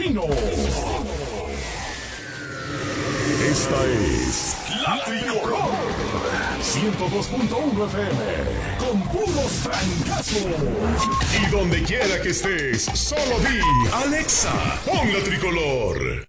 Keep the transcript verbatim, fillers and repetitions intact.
Matutino. Esta es La Tricolor ciento dos punto uno F M con puros francazos. Y donde quiera que estés, solo di Alexa, pon La Tricolor.